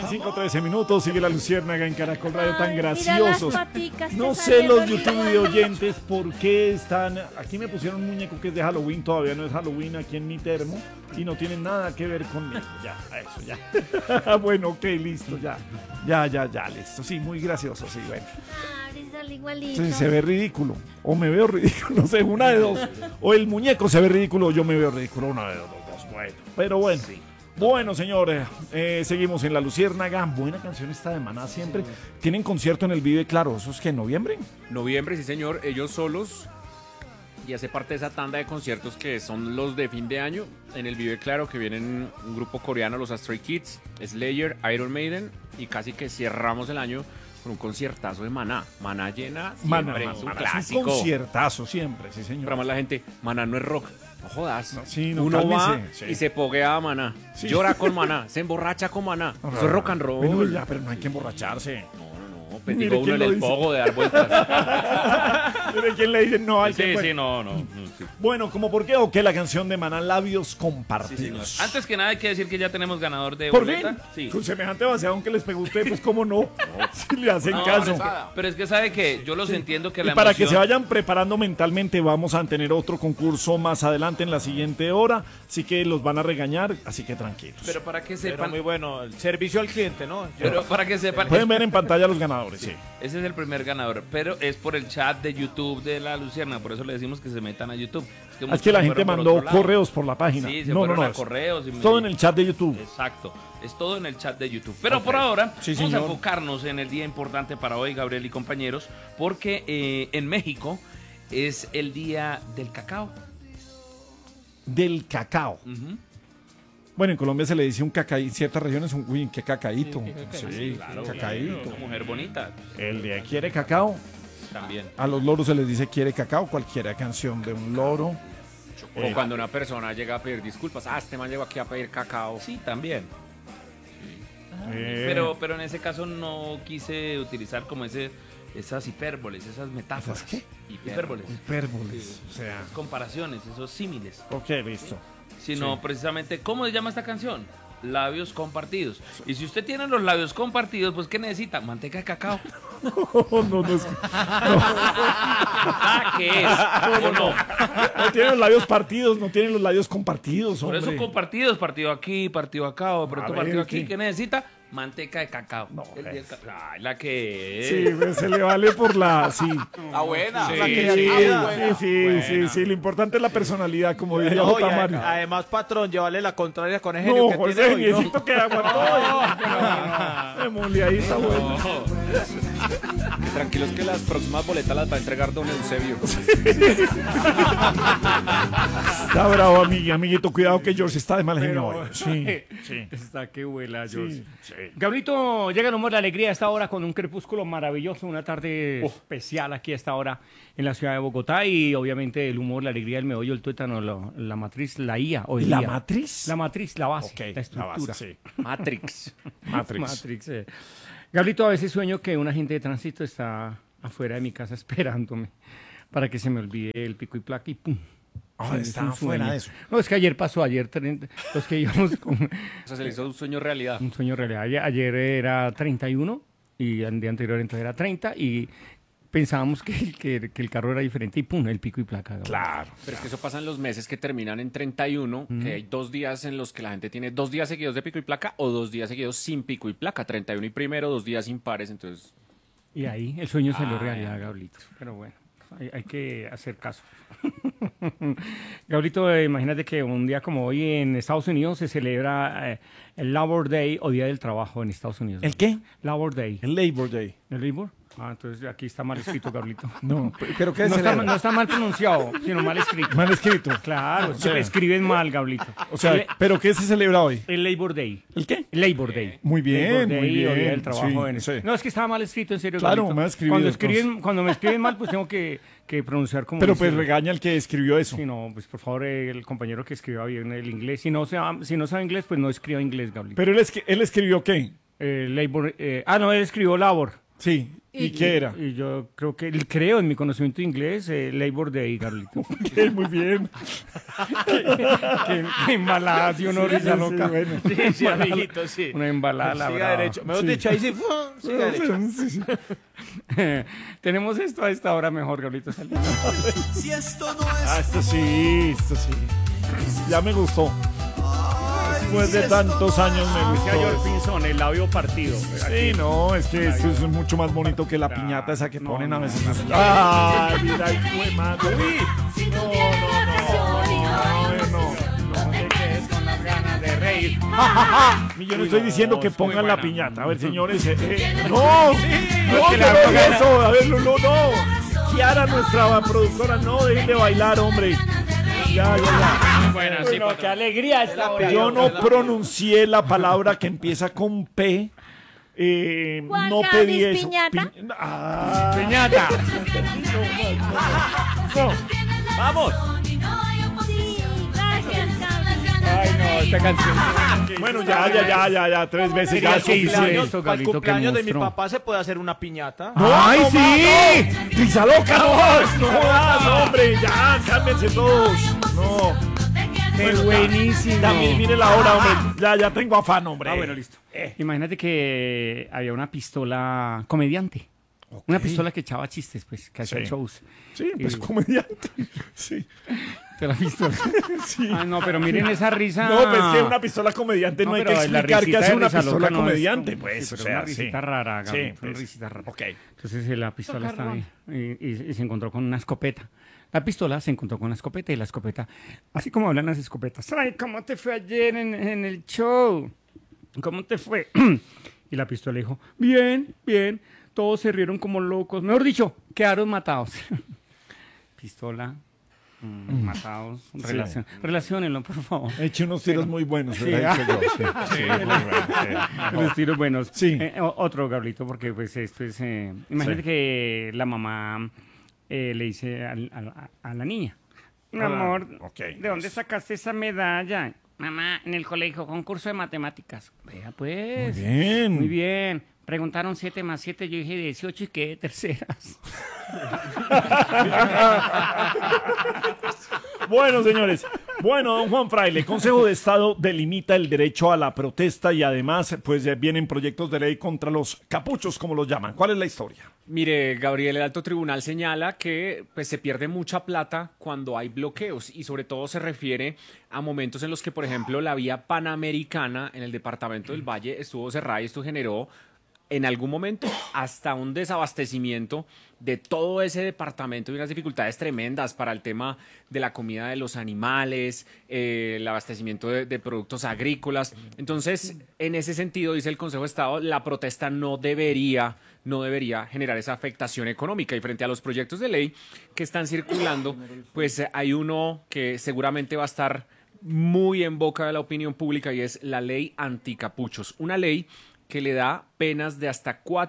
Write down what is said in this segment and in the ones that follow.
5:13 minutos, sigue la Luciérnaga en Caracol Radio, tan graciosos. Paticas, No sé los YouTube de oyentes por qué están. Aquí me pusieron un muñeco que es de Halloween, todavía no es Halloween aquí en mi termo y no tiene nada que ver conmigo. Ya, eso ya. Bueno, ok, listo, ya, listo. Sí, muy gracioso, sí, bueno. Igualito. Sí, se ve ridículo, o me veo ridículo, no sé, una de dos. O el muñeco se ve ridículo, o yo me veo ridículo, una de los dos. Bueno, pero bueno. Sí. Bueno, señores, seguimos en La Luciérnaga. Buena canción esta de Maná siempre. Sí. ¿Tienen concierto en el Vive Claro? ¿Eso es que en noviembre? Noviembre, sí, señor. Ellos solos. Y hace parte de esa tanda de conciertos que son los de fin de año. En el Vive Claro, que vienen un grupo coreano, los Stray Kids, Slayer, Iron Maiden. Y casi que cerramos el año con un conciertazo de Maná. Maná llena siempre. Maná, es un Maná, clásico. Es un conciertazo siempre, sí, señor. Pero además la gente, Maná no es rock. No jodas. No, sí, no, uno va sí. y se poguea a Maná. Sí. Llora con Maná. Se emborracha con Maná. Eso es rock and roll. Bueno, ya, pero no hay que emborracharse. No. Pues digo uno en el pogo de dar vueltas. ¿De quién le dicen no hay que? Sí, no. Sí. Bueno, ¿como por qué o qué la canción de Maná, Labios Compartidos? Sí, antes que nada hay que decir que ya tenemos ganador de ¿Por boleta. fin? Sí. Con semejante vaciado que les pegó a usted, pues cómo no. Si le hacen caso. Pero es que sabe que yo los entiendo que y la para emoción... que se vayan preparando mentalmente, vamos a tener otro concurso más adelante en la siguiente hora, así que los van a regañar, así que tranquilos. Pero para que sepan... Pero muy bueno, el servicio al cliente, ¿no? Pero para que sepan... Pueden ver en pantalla los ganadores, sí. Ese es el primer ganador, pero es por el chat de YouTube de La Lucierna, por eso le decimos que se metan a YouTube. Es que la gente mandó correos por la página. Sí, se fueron a correos. Todo en el chat de YouTube. Exacto, es todo en el chat de YouTube. Pero por ahora vamos a enfocarnos en el día importante para hoy, Gabriel y compañeros, porque en México es el día del cacao. Del cacao. Bueno, en Colombia se le dice un cacaí, en ciertas regiones, uy, qué cacaíto. Sí, claro, cacaíto. Una mujer bonita. El de quiere cacao. También. A los loros se les dice quiere cacao, cualquiera canción de un loro. O cuando una persona llega a pedir disculpas, este man llegó aquí a pedir cacao. Sí, también. Pero en ese caso no quise utilizar como esas hipérboles, esas metáforas. ¿Qué? Hipérboles. Hipérboles, o sea. Comparaciones, esos símiles. Ok, listo. Sino precisamente, ¿cómo se llama esta canción? Labios compartidos. Y si usted tiene los labios compartidos, pues ¿qué necesita? Manteca de cacao. No es. ¿Qué es? ¿Cómo no? No tiene los labios partidos, no tiene los labios compartidos, hombre. Por eso compartidos, partido aquí, partido acá, o pronto partido aquí. ¿qué? ¿Qué necesita? Manteca de cacao. No, Ay, la que es. Sí, pues, se le vale por la... Sí. La buena. Sí, lo importante es la personalidad, como diría No, J. Mario. además, patrón, llévale la contraria con Eugenio No, que José, tiene hoy, ¿no? necesito que aguantó. Emule, está bueno. Tranquilos que las próximas boletas las va a entregar don Eusebio. Está bravo, amiguito. Cuidado que George está de mal genio hoy. Sí. Está que vuela, George. Sí. Gabrielito, llega el humor, la alegría a esta hora con un crepúsculo maravilloso, una tarde especial aquí a esta hora en la ciudad de Bogotá y obviamente el humor, la alegría, el meollo, el tuétano, la matriz, la IA. ¿La matriz? La matriz, la base, Okay, la estructura. La base, sí. Matrix. Gabrielito, a veces sueño que un agente de tránsito está afuera de mi casa esperándome para que se me olvide el pico y placa y ¡pum! Está fuera de eso. No, es que ayer pasó, los que íbamos con... O sea, se le hizo un sueño realidad. Un sueño realidad. Ayer era 31 y el día anterior entonces era 30 y pensábamos que el carro era diferente y ¡pum! El pico y placa. Gabriel. Claro. Pero es que eso pasa en los meses que terminan en 31, que hay 2 días en los que la gente tiene 2 días seguidos de pico y placa o 2 días seguidos sin pico y placa. 31 y primero, 2 días impares, entonces... Y ahí el sueño salió realidad, Gabrielito. Pero bueno, hay que hacer caso. Gabrielito, imagínate que un día como hoy en Estados Unidos se celebra el Labor Day o Día del Trabajo en Estados Unidos. ¿El qué? Labor Day. El Labor Day. ¿El Labor? Ah, entonces aquí está mal escrito, Gabrielito. No, pero ¿qué es? No está mal pronunciado, sino mal escrito. Mal escrito. Claro, se escriben mal, Gabrielito. O sea, ¿pero qué se celebra hoy? El Labor Day. ¿El qué? Labor Day. Muy bien, Labor Day muy bien. O Día del Trabajo Sí. No, es que estaba mal escrito, en serio, Claro, Gabrielito. me ha escrito. Cuando me escriben mal, pues tengo que pronunciar como... Pero pues regaña al que escribió eso. Sí, no, pues por favor, el compañero que escriba bien el inglés. Si no sabe inglés, pues no escriba inglés, Gabrielito. Pero él escribió ¿qué? Labor... no, él escribió Labor. Sí. ¿Y qué era? Y yo creo en mi conocimiento de inglés, Labor Day, Carlito. Muy bien. Qué embalada, ¿sí o no, risa loca? Bueno. Sí, amiguito, sí. Una embalada, la Siga brava. derecho. Mejor dicho, ahí sí. Siga derecho. Tenemos esto a esta hora mejor, Carlito. Si esto no es Esto sí. Ya me gustó. Después de tantos años me Decía George gustó. Pinzón, el labio partido. Sí, no, es que esto es mucho más bonito que la piñata esa que ponen a veces. no. ¡Ah! Mira, hijo de madre. Si tú tienes razón y no No te quedes con las ganas de reír. Yo no estoy diciendo que es muy pongan la buena. piñata. A ver, señores. No, no, que no, la no, pongan. eso. A ver, no. Kiara, nuestra productora, no dejen de bailar, hombre. Ya. Bueno, sí, Bueno, qué alegría esta hora. Yo no pronuncié la palabra que empieza con P. Juan No Carlos pedí eso. Piñata. Piñata. Vamos. Sí, gracias, Carlos. Ay, no, esta canción. Bueno, ya, 3 veces ya. Quería que hiciera suficiente. esto, Para el Carlito, que cumpleaños de mi monstruo. papá se puede hacer una piñata. ¡Ay, sí! ¡Risa loca, no jodas, hombre! Ya, cálmense todos. No. ¡Qué buenísimo! También mire la hora, hombre. Ya tengo afán, hombre. Ah, bueno, listo. Imagínate que había una pistola comediante. Una pistola que echaba chistes, pues, que hacía Sí. shows. Sí, pues comediante. Sí. ¿Te la pistola? Sí. Ah, no, pero miren esa risa. No, pues que una pistola comediante no, hay que pero la explicar que risita hace de una risa pistola loca no es comediante, como- pues. sí, O pero sea, una risita rara, Gaby, Sí, una pues. risita rara. Ok. Entonces la pistola estaba ahí y se encontró con una escopeta. La pistola se encontró con la escopeta y la escopeta, así como hablan las escopetas. Ay, ¿cómo te fue ayer en el show? ¿Cómo te fue? Y la pistola dijo, bien. Todos se rieron como locos. Mejor dicho, quedaron matados. Pistola, matados. Relaciónenlo, por favor. Eche unos tiros muy buenos, Sí, ¿verdad? Dicho yo, sí, muy bueno, Los tiros buenos. Sí. Otro, Gabrielito, porque pues esto es... imagínate que la mamá le dice a la niña, mi amor, ok. ¿de dónde sacaste esa medalla? Mamá, en el colegio, concurso de matemáticas. Vea pues. Muy bien. Muy bien. Preguntaron 7 más 7, yo dije 18 y quedé terceras. Bueno, señores. Bueno, don Juan Fraile, Consejo de Estado delimita el derecho a la protesta y además, pues vienen proyectos de ley contra los capuchos, como los llaman. ¿Cuál es la historia? Mire, Gabriel, el alto tribunal señala que pues, se pierde mucha plata cuando hay bloqueos y sobre todo se refiere a momentos en los que, por ejemplo, la vía panamericana en el departamento del Valle estuvo cerrada y esto generó en algún momento hasta un desabastecimiento de todo ese departamento y unas dificultades tremendas para el tema de la comida de los animales, el abastecimiento de productos agrícolas. Entonces, en ese sentido, dice el Consejo de Estado, la protesta no debería generar esa afectación económica. Y frente a los proyectos de ley que están circulando, pues hay uno que seguramente va a estar muy en boca de la opinión pública y es la ley anticapuchos. Una ley que le da penas de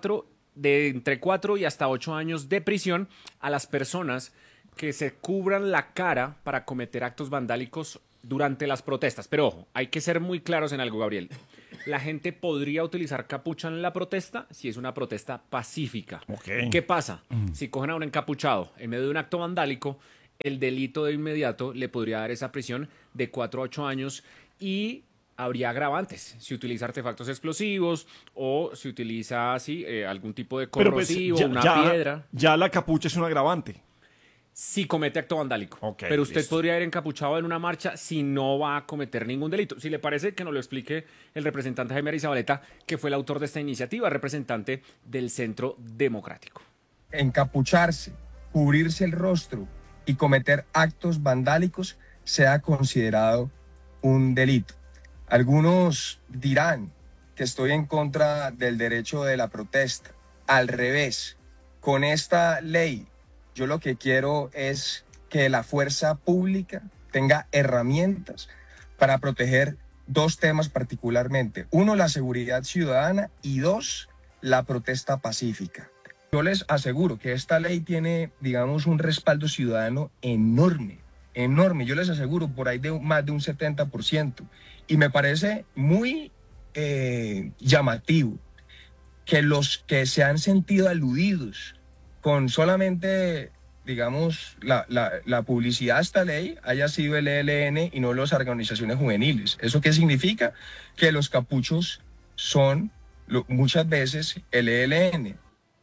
entre 4 y hasta 8 años de prisión a las personas que se cubran la cara para cometer actos vandálicos durante las protestas. Pero ojo, hay que ser muy claros en algo, Gabriel. La gente podría utilizar capucha en la protesta si es una protesta pacífica. Ok. ¿Qué pasa? Si cogen a un encapuchado en medio de un acto vandálico, el delito de inmediato le podría dar esa prisión de 4 a 8 años y habría agravantes si utiliza artefactos explosivos o si utiliza algún tipo de Pero pues, corrosivo, una piedra. Ya la capucha es un agravante. Si comete acto vandálico. Ok, pero usted listo. podría ir encapuchado en una marcha si no va a cometer ningún delito. Si le parece, que nos lo explique el representante Jaime Arizabaleta, que fue el autor de esta iniciativa, representante del Centro Democrático. Encapucharse, cubrirse el rostro y cometer actos vandálicos sea considerado un delito. Algunos dirán que estoy en contra del derecho de la protesta. Al revés, con esta ley, yo lo que quiero es que la fuerza pública tenga herramientas para proteger 2 temas particularmente. 1, la seguridad ciudadana y 2, la protesta pacífica. Yo les aseguro que esta ley tiene, digamos, un respaldo ciudadano enorme. Yo les aseguro por ahí de más de un 70%. Y me parece muy llamativo que los que se han sentido aludidos con solamente, digamos, la publicidad a esta ley haya sido el ELN y no las organizaciones juveniles. ¿Eso qué significa? Que los capuchos son muchas veces el ELN.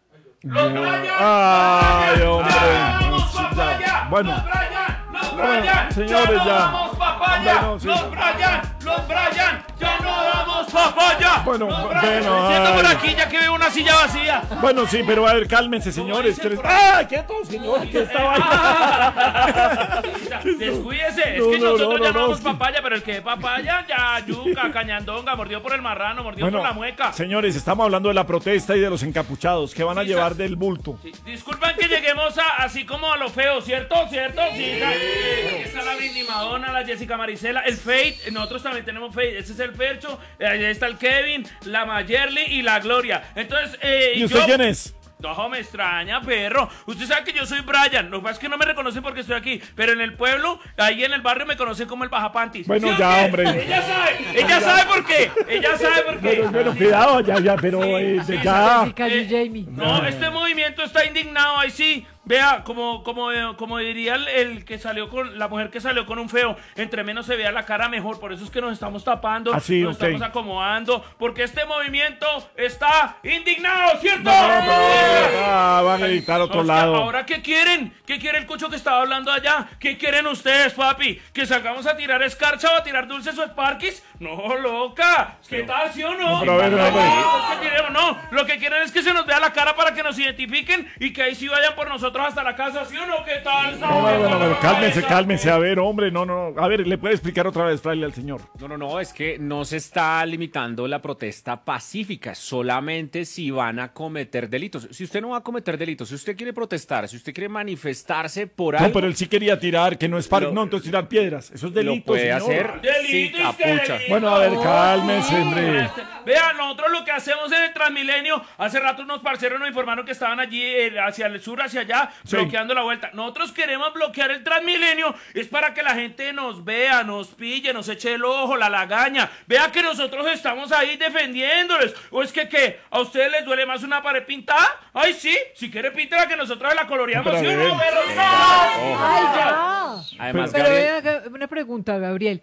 Ay, hombre. Bueno, señores, ya. Bueno, sí. Los Brian, ya no damos papaya. Bueno, Siento por aquí ya que veo una silla vacía. Bueno, sí, pero a ver, cálmense, señores. ¡Ah, quieto, señor! ¿Qué estaba ahí? Descuídese, es que nosotros llamamos papaya, pero el que es papaya, ya, yuca, cañandonga, mordió por el marrano, mordió por la mueca. Señores, estamos hablando de la protesta y de los encapuchados. ¿Qué van a llevar del bulto? Sí. Disculpen que lleguemos así como a lo feo, ¿cierto? Sí. Está la Britney Madonna, la Jessica Marisela, el Fate, nosotros también tenemos Fate, ese es el Fercho, ahí está el Kevin, la Mayerly y la Gloria. Entonces, ¿y usted quién es? No, me extraña, perro. Usted sabe que yo soy Brian. Lo que pasa es que no me reconocen porque estoy aquí. Pero en el pueblo, ahí en el barrio, me conocen como el Bajapantis. Bueno, ¿Sí ya, hombre. Ella sabe por qué. Bueno, cuidado, ya, pero ya. No, este movimiento está indignado, ahí sí. Vea, como diría el que salió con la mujer que salió con un feo, entre menos se vea la cara mejor, por eso es que nos estamos tapando, nos estamos acomodando, porque este movimiento está indignado, ¿cierto? Van a editar otro lado. Ahora, ¿qué quieren? ¿Qué quiere el cucho que estaba hablando allá? ¿Qué quieren ustedes, papi? ¿Que salgamos a tirar escarcha o a tirar dulces o Sparkies? No, loca. ¿Qué tal, sí o no? Pero a ver. No, lo que quieren es que se nos vea la cara para que nos identifiquen y que ahí sí vayan por nosotros hasta la casa, ¿sí o no? ¿Qué tal? No, cálmense. A ver, hombre, no. A ver, ¿le puede explicar otra vez, Fraile, al señor? No, es que no se está limitando la protesta pacífica, solamente si van a cometer delitos. Si usted no va a cometer delitos, si usted quiere protestar, si usted quiere manifestarse por algo... No, pero él sí quería tirar, que no es para... No, entonces tirar piedras, eso es delito, lo puede señor. hacer sin capucha. Bueno, a ver, cálmense, hombre. Vean, nosotros lo que hacemos en el Transmilenio, hace rato unos parceros nos informaron que estaban allí hacia el sur, hacia allá, bloqueando la vuelta. Nosotros queremos bloquear el Transmilenio, es para que la gente nos vea, nos pille, nos eche el ojo, la lagaña, vea que nosotros estamos ahí defendiéndoles. ¿O es que qué? ¿A ustedes les duele más una pared pintada? Ay, sí, si quiere píntela que nosotros la coloreamos, ¿sí o no? ¡Ay, ya! Además, pero Gabriel, una pregunta, Gabriel.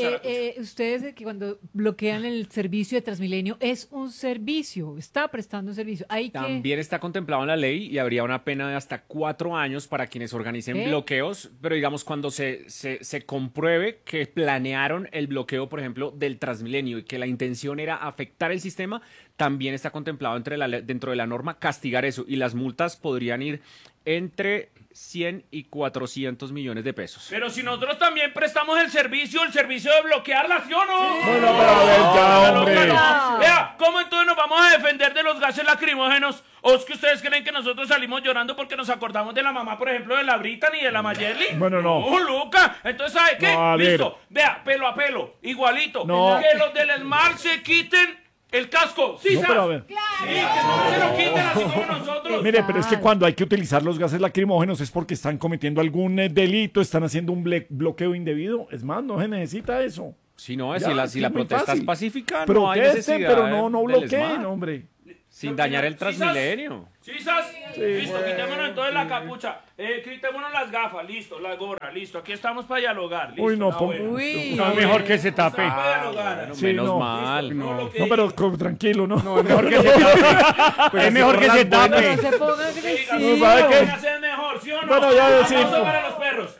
Ustedes cuando bloquean el servicio de Transmilenio, es un servicio, está prestando un servicio. También está contemplado en la ley y habría una pena de hasta 4 años para quienes organicen bloqueos, pero digamos cuando se compruebe que planearon el bloqueo, por ejemplo, del Transmilenio y que la intención era afectar el sistema, también está contemplado dentro de la norma castigar eso y las multas podrían ir entre 100 y 400 millones de pesos. Pero si nosotros también prestamos el servicio de bloquearla, ¿sí o no? Sí. Bueno, pero a ver, ya, hombre. Vea, ¿cómo entonces nos vamos a defender de los gases lacrimógenos? ¿O es que ustedes creen que nosotros salimos llorando porque nos acordamos de la mamá, por ejemplo, de la Britney y de la Mayerly? Bueno, no. ¡Oh, loca! Entonces, ¿sabe qué? No, Listo. Vea, pelo a pelo, igualito. No. Que los del Smart se quiten el casco. Sí, no, pero a ver. Sí, que no se lo quiten así como nosotros. Mire, pero es que cuando hay que utilizar los gases lacrimógenos es porque están cometiendo algún delito, están haciendo un bloqueo indebido. Es más, no se necesita eso. Sí, no, si la protesta es pacífica, protesten, no hay necesidad. Pero no bloqueen, hombre. Sin dañar el Transmilenio. ¿Sisas? Listo, quitémonos entonces la capucha. Quitémonos las gafas, listo, la gorra, listo. Aquí estamos para dialogar. Listo, Uy, no, no, mejor que se tape. Menos mal. No, pero tranquilo, ¿no? No, es mejor que se tape. Es mejor que se tape. No se ponga agresivo. No, ¿sabe qué? Es mejor, ¿sí o no? Bueno, ya decimos. Aplauso para los perros.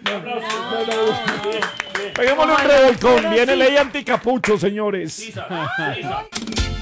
Peguémosle un revolcón. Viene ley anticapucho, señores. Sisas.